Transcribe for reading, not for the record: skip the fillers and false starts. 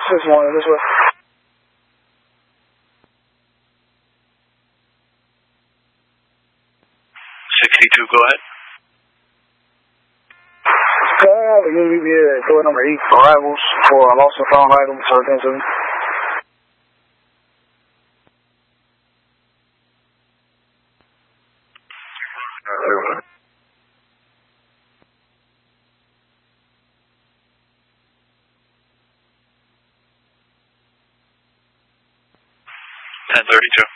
6-1, this way. 62, go ahead. The UUV at door number 8 arrivals for a lost and found item, 13-7. $1032.